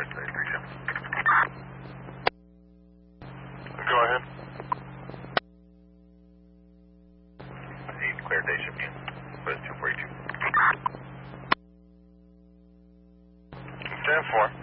Go ahead. Clear day shift in. But it's 242. 10-4.